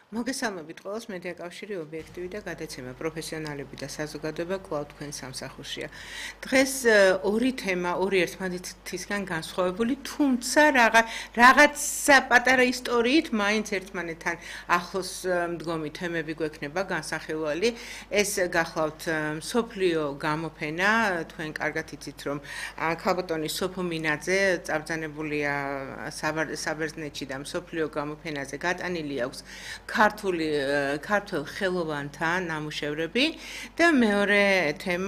მოგესალმებით ყველას, მედია კავშირი ობიექტივი და გადაცემა პროფესიონალები და საზოგადოება კვლავ თქვენ სამსახურშია. დღეს ორი თემა, ორი ერთმანეთისგან განსხვავებული, თუმცა რაღაც პატარა ისტორიით მაინც ერთმანეთთან ახლოს მდგომი თემები გვექნება განსახილველი. ეს გახლავთ მსოფლიო გამოფენა, თქვენ კარგად იცით რომ ქალბატონი სოფო მინაძე წაბრძანებულია საბერძნეთში და მსოფლიო გამოფენაზე გატანილი აქვს ქართულ ხელოვანთა ნამუშევრები და მეორე თემა